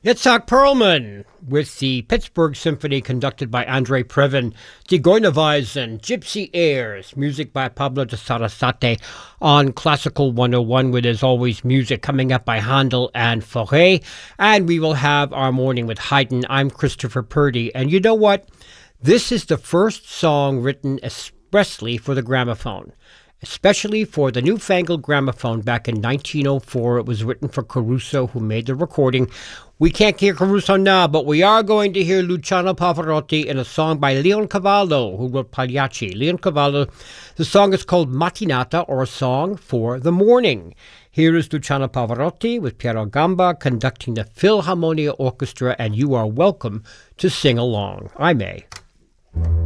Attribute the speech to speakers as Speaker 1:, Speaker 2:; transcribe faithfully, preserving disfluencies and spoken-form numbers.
Speaker 1: Itzhak Perlman with the Pittsburgh Symphony conducted by Andrei Previn, Die Goineweisen, Gypsy Airs, music by Pablo de Sarasate on Classical one oh one, with, as always, music coming up by Handel and Fauré. And we will have our morning with Haydn. I'm Christopher Purdy. And you know what? This is the first song written expressly for the gramophone, especially for the newfangled gramophone back in nineteen oh four. It was written for Caruso, who made the recording. We can't hear Caruso now, but we are going to hear Luciano Pavarotti in a song by Leoncavallo, who wrote Pagliacci. Leoncavallo, the song is called Mattinata, or a song for the morning. Here is Luciano Pavarotti with Piero Gamba conducting the Philharmonia Orchestra, and you are welcome to sing along. I may.